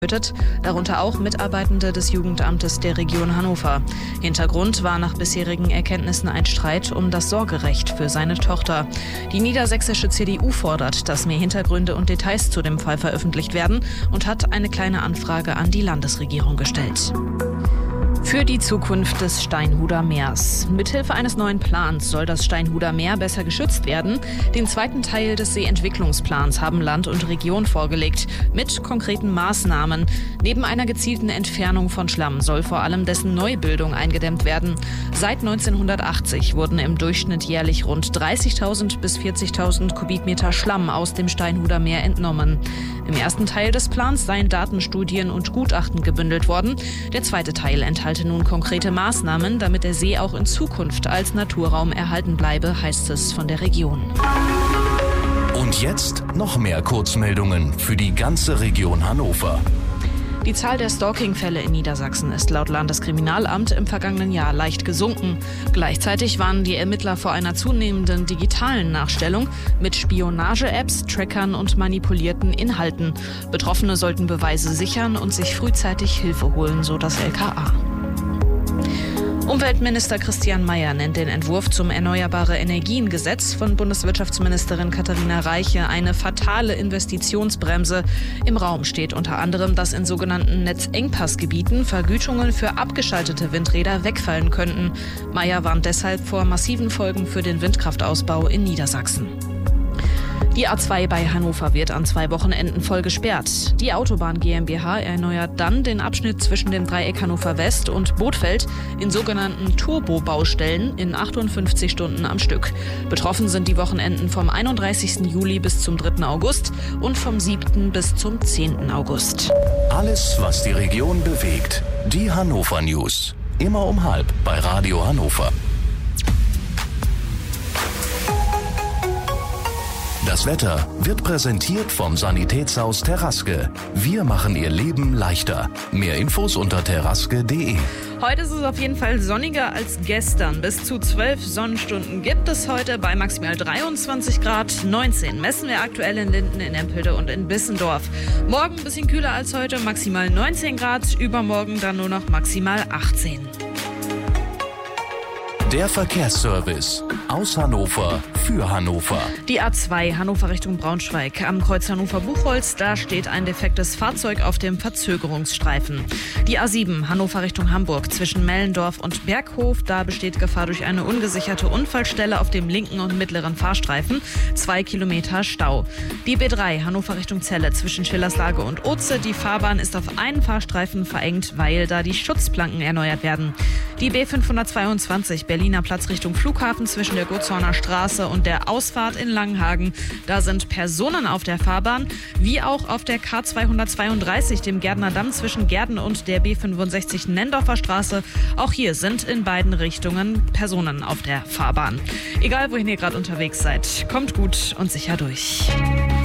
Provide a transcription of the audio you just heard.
darunter auch Mitarbeitende des Jugendamtes der Region Hannover. Hintergrund war nach bisherigen Erkenntnissen ein Streit um das Sorgerecht für seine Tochter. Die niedersächsische CDU fordert, dass mehr Hintergründe und Details zu dem Fall veröffentlicht werden und hat eine kleine Anfrage an die Landesregierung gestellt. Für die Zukunft des Steinhuder Meers. Mithilfe eines neuen Plans soll das Steinhuder Meer besser geschützt werden. Den zweiten Teil des Seeentwicklungsplans haben Land und Region vorgelegt, mit konkreten Maßnahmen. Neben einer gezielten Entfernung von Schlamm soll vor allem dessen Neubildung eingedämmt werden. Seit 1980 wurden im Durchschnitt jährlich rund 30.000 bis 40.000 Kubikmeter Schlamm aus dem Steinhuder Meer entnommen. Im ersten Teil des Plans seien Daten, Studien und Gutachten gebündelt worden. Der zweite Teil enthalte nun konkrete Maßnahmen, damit der See auch in Zukunft als Naturraum erhalten bleibe, heißt es von der Region. Und jetzt noch mehr Kurzmeldungen für die ganze Region Hannover. Die Zahl der Stalking-Fälle in Niedersachsen ist laut Landeskriminalamt im vergangenen Jahr leicht gesunken. Gleichzeitig warnen die Ermittler vor einer zunehmenden digitalen Nachstellung mit Spionage-Apps, Trackern und manipulierten Inhalten. Betroffene sollten Beweise sichern und sich frühzeitig Hilfe holen, so das LKA. Umweltminister Christian Mayer nennt den Entwurf zum Erneuerbare-Energien-Gesetz von Bundeswirtschaftsministerin Katharina Reiche eine fatale Investitionsbremse. Im Raum steht unter anderem, dass in sogenannten Netzengpassgebieten Vergütungen für abgeschaltete Windräder wegfallen könnten. Mayer warnt deshalb vor massiven Folgen für den Windkraftausbau in Niedersachsen. Die A2 bei Hannover wird an 2 Wochenenden voll gesperrt. Die Autobahn GmbH erneuert dann den Abschnitt zwischen dem Dreieck Hannover West und Bothfeld in sogenannten Turbo-Baustellen in 58 Stunden am Stück. Betroffen sind die Wochenenden vom 31. Juli bis zum 3. August und vom 7. bis zum 10. August. Alles, was die Region bewegt. Die Hannover News. Immer um 12:30 bei Radio Hannover. Das Wetter wird präsentiert vom Sanitätshaus Teraske. Wir machen Ihr Leben leichter. Mehr Infos unter teraske.de. Heute ist es auf jeden Fall sonniger als gestern. Bis zu 12 Sonnenstunden gibt es heute bei maximal 23 Grad. 19 messen wir aktuell in Linden, in Empelde und in Bissendorf. Morgen ein bisschen kühler als heute, maximal 19 Grad. Übermorgen dann nur noch maximal 18. Der Verkehrsservice aus Hannover für Hannover. Die A2 Hannover Richtung Braunschweig am Kreuz Hannover-Buchholz, da steht ein defektes Fahrzeug auf dem Verzögerungsstreifen. Die A7 Hannover Richtung Hamburg zwischen Mellendorf und Berghof, da besteht Gefahr durch eine ungesicherte Unfallstelle auf dem linken und mittleren Fahrstreifen. 2 Kilometer Stau. Die B3 Hannover Richtung Celle zwischen Schillerslage und Oze, die Fahrbahn ist auf einen Fahrstreifen verengt, weil da die Schutzplanken erneuert werden. Die B522 Berliner Platz Richtung Flughafen zwischen der Gotshorner Straße und der Ausfahrt in Langenhagen. Da sind Personen auf der Fahrbahn, wie auch auf der K232, dem Gärtner Damm zwischen Gärden und der B65 Nendorfer Straße. Auch hier sind in beiden Richtungen Personen auf der Fahrbahn. Egal, wohin ihr gerade unterwegs seid, kommt gut und sicher durch.